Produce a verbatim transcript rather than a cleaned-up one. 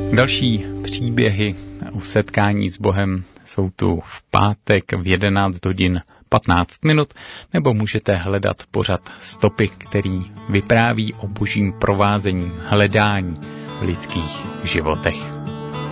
Další příběhy o setkání s Bohem jsou tu v pátek v jedenáct hodin patnáct minut, nebo můžete hledat pořad Stopy, který vypráví o božím provázení, hledání v lidských životech.